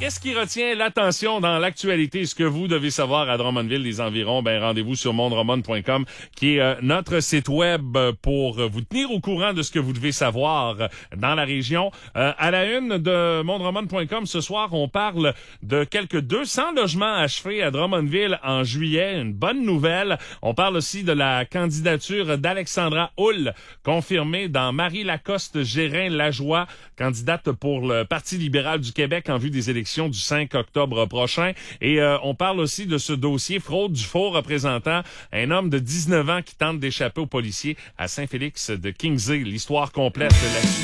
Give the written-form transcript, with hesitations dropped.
Qu'est-ce qui retient l'attention dans l'actualité? Ce que vous devez savoir à Drummondville, les environs, rendez-vous sur mondrommond.com, qui est notre site web pour vous tenir au courant de ce que vous devez savoir dans la région. À la une de mondrommond.com, ce soir, on parle de quelques 200 logements achevés à Drummondville en juillet. Une bonne nouvelle. On parle aussi de la candidature d'Alexandra Hull, confirmée dans Marie-Lacoste-Gérin-Lajoie, candidate pour le Parti libéral du Québec en vue des élections du 5 octobre prochain. Et on parle aussi de ce dossier fraude du faux représentant, un homme de 19 ans qui tente d'échapper aux policiers à Saint-Félix de Kingsey. L'histoire complète là-dessus.